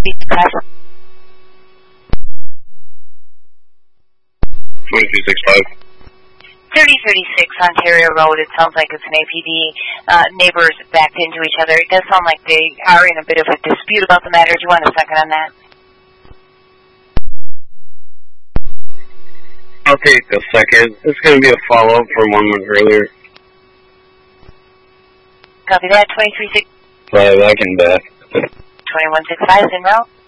2365. 3036 Ontario Road. It sounds like it's an APD. Neighbors backed into each other. It does sound like they are in a bit of a dispute about the matter. Do you want a second on that? I'll take a second. It's going to be a follow-up from one month earlier. Copy that. 2365. I can bet. 2165 is en route.